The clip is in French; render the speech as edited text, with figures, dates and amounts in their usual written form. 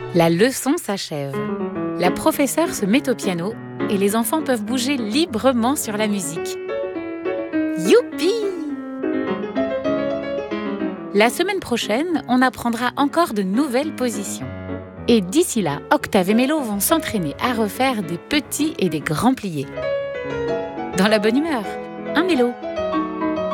La leçon s'achève. La professeure se met au piano et les enfants peuvent bouger librement sur la musique. Youpi! La semaine prochaine, on apprendra encore de nouvelles positions. Et d'ici là, Octave et Mélo vont s'entraîner à refaire des petits et des grands pliés. Dans la bonne humeur, hein Mélo ?